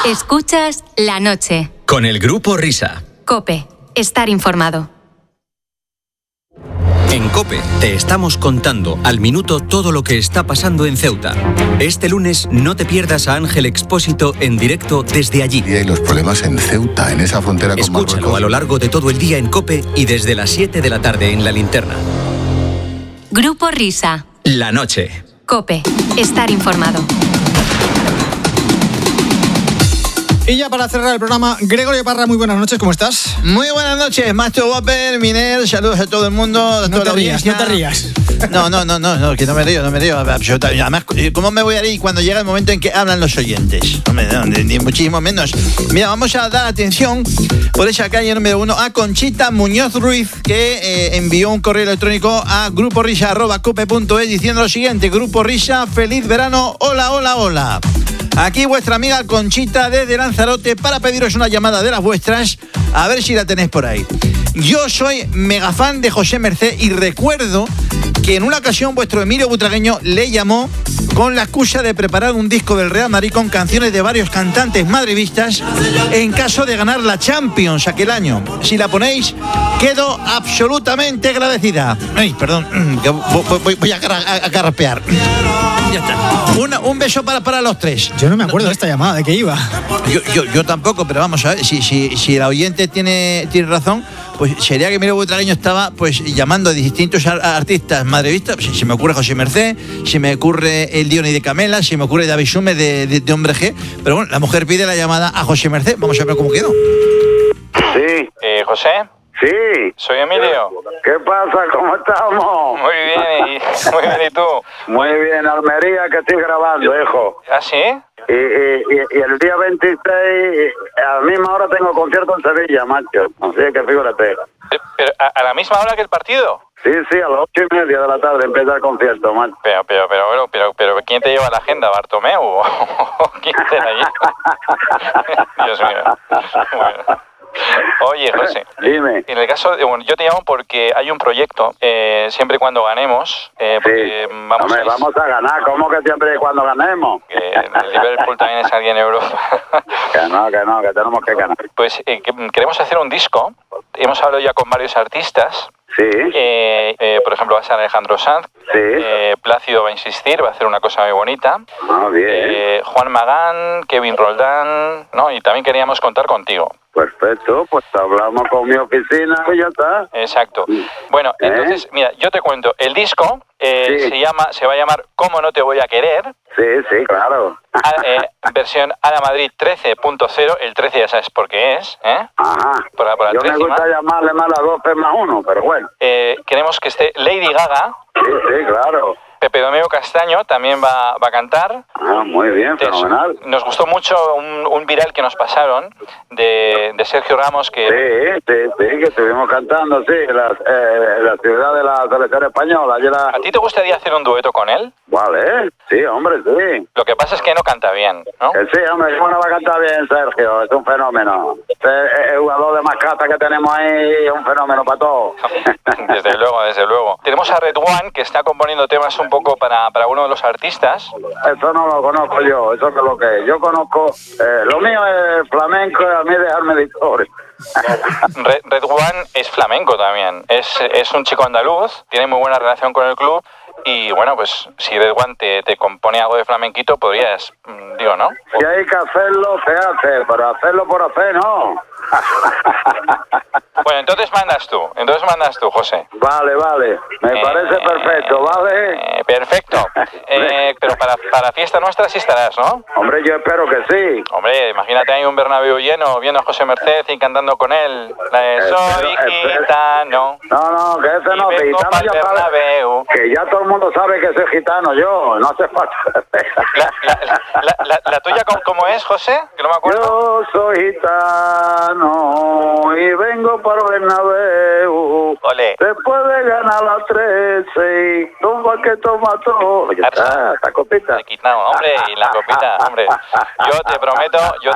Escuchas La Noche. Con el Grupo Risa. COPE. Estar informado. En COPE te estamos contando al minuto todo lo que está pasando en Ceuta. Este lunes no te pierdas a Ángel Expósito en directo desde allí. Y los problemas en Ceuta, en esa frontera con Marruecos. Escúchalo a lo largo de todo el día en COPE y desde las 7 de la tarde en La Linterna. Grupo Risa. La Noche. COPE. Estar informado. Y ya para cerrar el programa, Gregorio Parra, muy buenas noches, ¿cómo estás? Muy buenas noches, Macho Wapper, Miner, saludos a todo el mundo. No te rías. No, que no me río, absolutamente. Además, ¿cómo me voy a reír cuando llega el momento en que hablan los oyentes? Hombre, no, ni muchísimo menos. Mira, vamos a dar atención por esa calle número 1 a Conchita Muñoz Ruiz, que envió un correo electrónico a gruporisa@cope.es diciendo lo siguiente: Grupo Risa, feliz verano, hola. Aquí vuestra amiga Conchita desde Lanzarote para pediros una llamada de las vuestras, a ver si la tenéis por ahí. Yo soy mega fan de José Mercé y recuerdo que en una ocasión vuestro Emilio Butragueño le llamó con la excusa de preparar un disco del Real Madrid con canciones de varios cantantes madridistas en caso de ganar la Champions aquel año. Si la ponéis, quedo absolutamente agradecida. Ay, perdón, que voy a carrapear. Ya está. Un beso para los tres. Yo no me acuerdo de esta llamada, ¿de qué iba? Yo tampoco, pero vamos a ver, si la oyente tiene razón, pues sería que Emilio Butragueño estaba pues llamando a distintos artistas madridistas. Si me ocurre José Mercé, si me ocurre el Diony de Camela, si me ocurre David Summers de Hombre G. Pero bueno, la mujer pide la llamada a José Mercé. Vamos a ver cómo quedó. Sí. ¿José? Sí. Soy Emilio. ¿Qué pasa? ¿Cómo estamos? Muy bien, ¿y tú? Muy bien, Almería, que estoy grabando, hijo. ¿Ah, sí? Y el día 26, a la misma hora tengo concierto en Sevilla, macho. Así que fíjate. ¿Pero a la misma hora que el partido? Sí, a las 8:30 de la tarde empieza el concierto, macho. Pero ¿quién te lleva la agenda? ¿Bartomeu? ¿O quién te la lleva? Dios mío. Bueno. Oye, José, dime. En el caso, yo te llamo porque hay un proyecto, siempre y cuando ganemos, porque sí. Vamos a ganar, ¿cómo que siempre y cuando ganemos? Que el Liverpool también es alguien en Europa. que tenemos que ganar. Pues queremos hacer un disco, hemos hablado ya con varios artistas. Sí. Por ejemplo, va a ser Alejandro Sanz. Sí. Plácido va a insistir, va a hacer una cosa muy bonita. Ah, bien. Juan Magán, Kevin Roldán, ¿no? Y también queríamos contar contigo. Perfecto, pues hablamos con mi oficina y ya está. Exacto. Bueno, entonces, mira, yo te cuento, el disco se va a llamar ¿Cómo no te voy a querer? Sí, claro. Versión Ala Madrid 13.0, el 13 ya sabes por qué es, ¿eh? Ajá. Yo me gusta llamarle más a 12 más 1, pero bueno. Queremos que esté Lady Gaga. Sí, claro. Pepe Domingo Castaño también va a cantar. Ah, muy bien, fenomenal. Nos gustó mucho un viral que nos pasaron de Sergio Ramos que... Sí, que estuvimos cantando, sí, la ciudad de la selección española. ¿A ti te gustaría hacer un dueto con él? Vale, sí, hombre, sí. Lo que pasa es que no canta bien, ¿no? Sí, hombre, ¿cómo no va a cantar bien, Sergio? Es un fenómeno. El jugador de mascata que tenemos ahí es un fenómeno para todos. Desde luego. Tenemos a Red One, que está componiendo temas un poco para uno de los artistas. Eso no lo conozco yo, eso es lo que es. Yo conozco, lo mío es flamenco y a mí dejarme de historia. Red One es flamenco también, es un chico andaluz, tiene muy buena relación con el club y bueno, pues si Red One te compone algo de flamenquito podrías, digo, ¿no? Si hay que hacerlo, se hace, pero hacerlo por hacer, no. Bueno, entonces mandas tú, José. Vale, me parece perfecto, ¿vale? Perfecto. Pero para fiesta nuestra sí estarás, ¿no? Hombre, yo espero que sí. Hombre, imagínate ahí un Bernabéu lleno, viendo a José Merced y cantando con él. La de Soy gitano. No, que ese no, que gitano ya sabe. Que ya todo el mundo sabe que soy gitano yo, no hace falta. ¿La tuya cómo es, José? Que no me acuerdo. Yo soy gitano y vengo para Bernabéu. Ole. Después de ganar la 13 y toma que toma todo. Ya está, esta copita. Hombre, y la copita, hombre. Yo te prometo